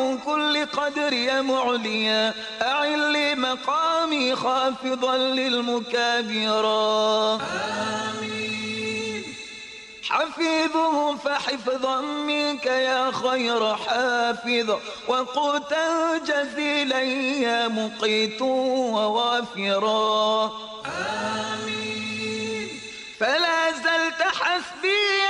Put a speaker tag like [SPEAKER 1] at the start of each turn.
[SPEAKER 1] من كل قدر يا معليا أعل لي مقامي خافضا للمكابرا. حفيظه فحفظا منك يا خير حافظ وقوتا جزيلا يا مقيت ووافرا. فلا زلت حسبي